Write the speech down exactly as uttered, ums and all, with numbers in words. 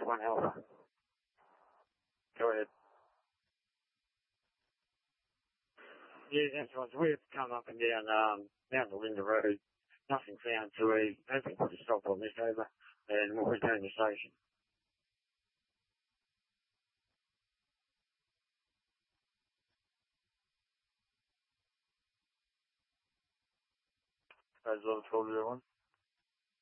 one Alpha. Go ahead. Yeah, that's right. So we've come up and down, um, down the Linda Road. Nothing found, so we hopefully put a stop on this over and we'll return the station. As well, twelve oh one.